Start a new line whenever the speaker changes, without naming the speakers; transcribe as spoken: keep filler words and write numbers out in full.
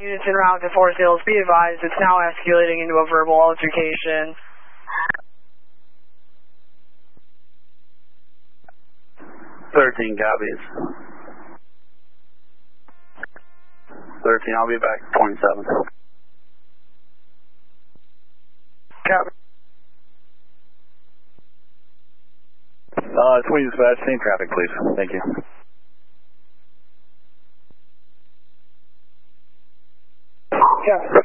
Units en route to Forest Hills, be advised, it's now escalating into a verbal altercation.
thirteen copies. thirteen, I'll be back twenty-seven.
Copy. Uh, twenty dispatch, same traffic, please. Thank you.
Yeah.